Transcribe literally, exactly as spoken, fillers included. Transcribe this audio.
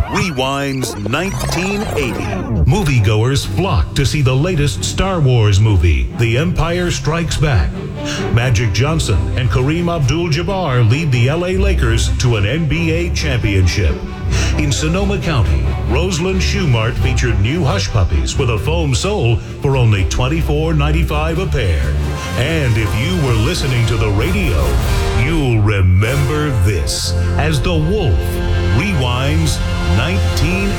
Rewind's nineteen eighty. Moviegoers flock to see the latest Star Wars movie, The Empire Strikes Back. Magic Johnson and Kareem Abdul-Jabbar lead the L A Lakers to an N B A championship. In Sonoma County, Roseland Shoe Mart featured new hush puppies with a foam sole for only twenty-four ninety-five a pair. And if you were listening to the radio, you'll remember this as The Wolf Rewind's nineteen